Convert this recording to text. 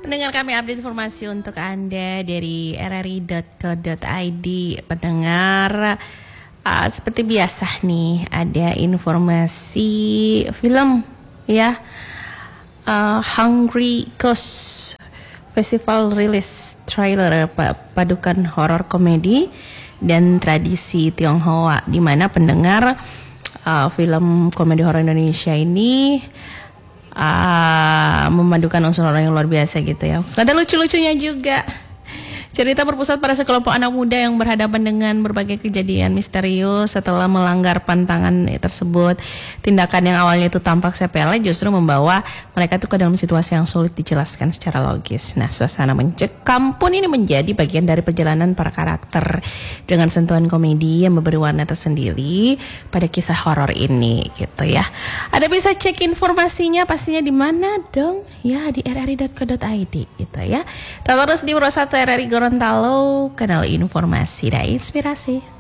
Pendengar, kami update informasi untuk Anda dari rri.co.id. Pendengar, seperti biasa nih ada informasi film ya. Hungry Ghost Festival rilis trailer padukan horor komedi dan tradisi Tionghoa, di mana pendengar film komedi horor Indonesia ini memadukan unsur horor yang luar biasa gitu ya. Ada lucu-lucunya juga. Cerita berpusat pada sekelompok anak muda yang berhadapan dengan berbagai kejadian misterius setelah melanggar pantangan tersebut. Tindakan yang awalnya itu tampak sepele justru membawa mereka itu ke dalam situasi yang sulit dijelaskan secara logis. Nah, suasana mencekam pun ini menjadi bagian dari perjalanan para karakter dengan sentuhan komedi yang memberi warna tersendiri pada kisah horor ini gitu ya. Ada bisa cek informasinya pastinya di mana dong? Ya, di rri.co.id gitu ya. Terus di Pro 1 RRI Gorontalo, kanal informasi dan inspirasi.